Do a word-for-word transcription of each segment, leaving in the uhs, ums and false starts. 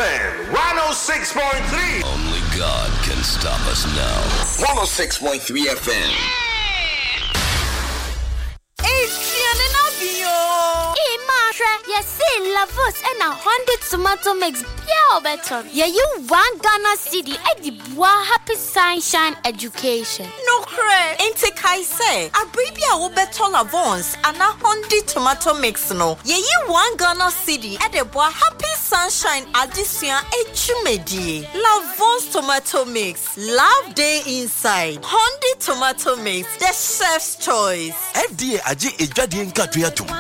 N, one oh six point three. Only God can stop us now. one oh six point three F M. Yes, see, Lavos and a hundred tomato mix pure better. Yeah, you one Ghana city at the Bois Happy Sunshine Education. No cray, ain't take I say. A baby I will better Lavons and a hundred tomato mix no. Yeah, you one Ghana city at the Bois Happy Sunshine Addition Echumedi. Lavons tomato mix. Love day inside. Hundred tomato mix. The chef's choice. F D A aji ejadi nkatria tu.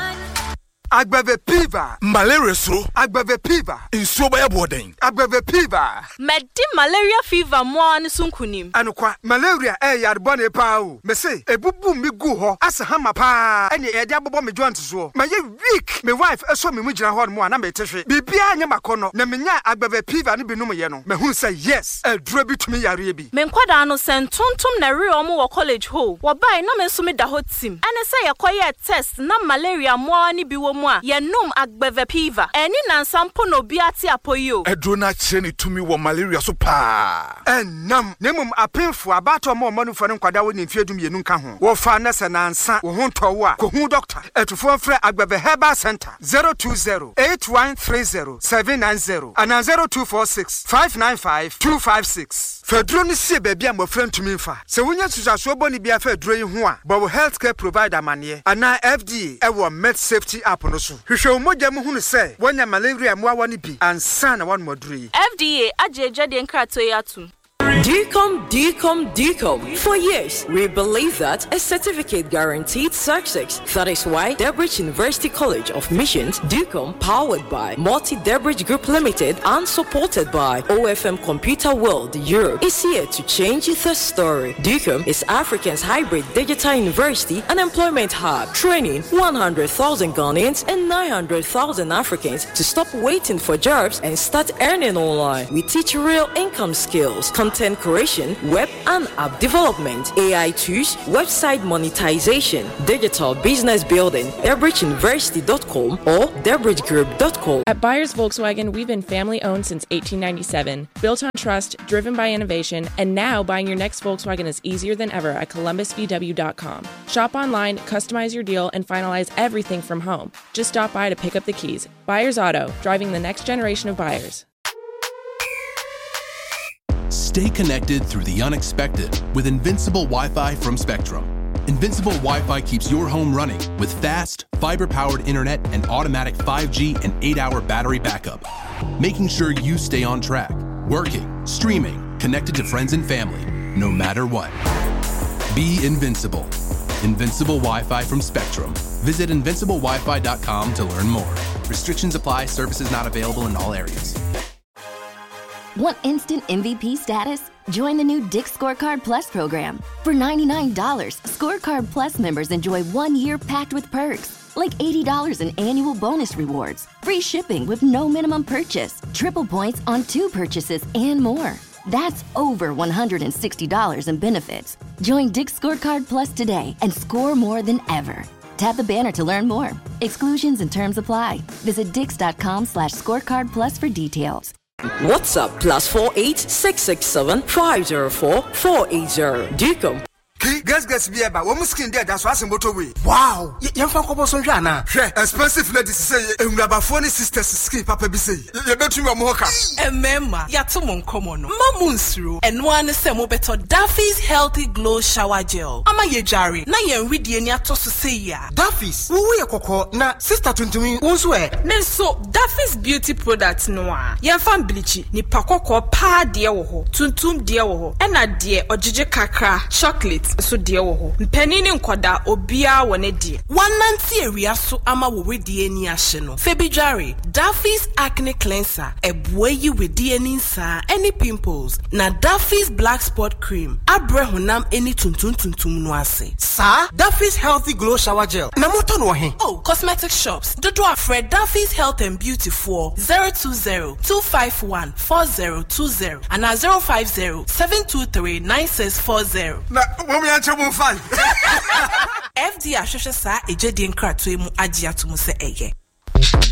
Agbave Piva, Malaria so, Agbave Piva, in Sobaya Boarding, Agbave Piva, Medi malaria fever mo an sunkunim. Anukwa, malaria eh yard bonne pao. Me say, e bubu mi gu ho, asa hama pa, any e diabo me joint so. My week, my wife, a so me mujina hon mo na me teshe. Bibia nya makono, na menya Agbave Piva ni binum ye no. Me hu say yes, e drebi to me yare bi. Men kwada no sentontom na re omo wo college ho. Wo bai no me so me da hot team. Ane say yakoye test na malaria mo ani bi wo ye num Agbave Piva. Eni nan sampo no biati apoyo. Edro na cheni tumi wo malaria so pa. Enam nemum apemfo abato mo manu fo ne nkwada wo ne mfiedum ye nunka ho. Wo fa na se nansa wo ho ntowo a ko hu doctor. Etufo frɛ Agbave Herbal Center zero two zero, eight one three zero, seven nine zero and zero two four six, five nine five, two five six. Fedro ni se baabi a mo frɛ ntumi mfa. Se wonya susaso boni bia fedro yi ho a, bo healthcare provider mane ana F D A e wo Med Safety app no so. Hwehwe umoja mu hunu sɛ wonya malaria mo awani bi ansa na wan moduri. F D A ajeje de nkrato yatu. DCOM, DCOM, DCOM. For years, we believe that a certificate guaranteed success. That is why Debridge University College of Missions, DCOM, powered by Multi Debridge Group Limited and supported by O F M Computer World Europe, is here to change the story. DCOM is Africa's hybrid digital university and employment hub, training one hundred thousand Ghanaians and nine hundred thousand Africans to stop waiting for jobs and start earning online. We teach real income skills, content creation, web and app development, A I tools, website monetization, digital business building. Debridge University dot com or Debridge Group dot com. At Byers Volkswagen, we've been family owned since eighteen ninety-seven, built on trust, driven by innovation, and now buying your next Volkswagen is easier than ever at Columbus V W dot com. Shop online, customize your deal, and finalize everything from home. Just stop by to pick up the keys. Byers Auto, driving the next generation of buyers. Stay connected through the unexpected with Invincible Wi-Fi from Spectrum. Invincible Wi-Fi keeps your home running with fast, fiber-powered internet and automatic five G and eight hour battery backup, making sure you stay on track, working, streaming, connected to friends and family, no matter what. Be invincible. Invincible Wi-Fi from Spectrum. Visit invincible wi fi dot com to learn more. Restrictions apply. Services not available in all areas. Want instant M V P status? Join the new Dick's Scorecard Plus program. For ninety-nine dollars, Scorecard Plus members enjoy one year packed with perks, like eighty dollars in annual bonus rewards, free shipping with no minimum purchase, triple points on two purchases, and more. That's over one hundred sixty dollars in benefits. Join Dick's Scorecard Plus today and score more than ever. Tap the banner to learn more. Exclusions and terms apply. Visit dix.com slash scorecard plus for details. WhatsApp plus four eight six six seven five zero four four eight zero. DCOM. Guess guess be about one skin there, that's what's in motorway. Wow, you found couple son jana. Expensive ladies say, and grab phone sisters skip papa be say. You bet you more cash. Emma, yatumon common. Mamunsru, and one semo better Duffy's Healthy Glow Shower Gel. Ama ye jari, na ye ready any to say ya. Duffy's, who we koko na sister to me, who's where? Men so Duffy's beauty products noa. Yan fan bleachy, ni pakoko pa dear woho, tuntum dear woho, and a dear or jije kakra, chocolate. So dear wo mpanini nkoda obia wone die wananti area so ama wo wedi ani ahye no febijare Duffy's acne cleanser ebue yi wedi ani nsa any pimples na Duffy's black spot cream abre honam any tuntun tuntum no ase sa Duffy's Healthy Glow Shower Gel na moto no he oh cosmetic shops dodo afred Duffy's Health and Beauty for zero two zero, two five one, four zero two zero and zero five zero, seven two three, nine six four zero na we are fine. F D A hwehwɛ saa ejedi nkratoe mu agye ato mu sɛ ɛyɛ